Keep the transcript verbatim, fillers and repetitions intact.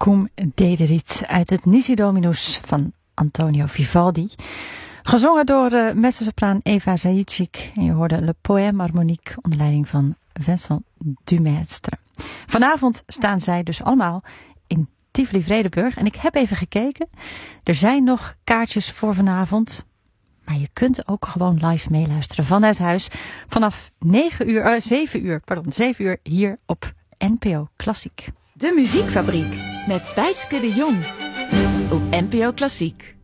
Cum Dederit uit het Nisi Dominus van Antonio Vivaldi. Gezongen door uh, mezzosopraan Eva Zajičić. En je hoorde Le Poème Harmonique onder leiding van Vincent Dumestre. Vanavond staan zij dus allemaal in Tivoli-Vredenburg. En ik heb even gekeken. Er zijn nog kaartjes voor vanavond. Maar je kunt ook gewoon live meeluisteren vanuit huis. Vanaf negen uur, uh, zeven uur, pardon, zeven uur hier op N P O Klassiek. De Muziekfabriek met Bijtske de Jong op N P O Klassiek.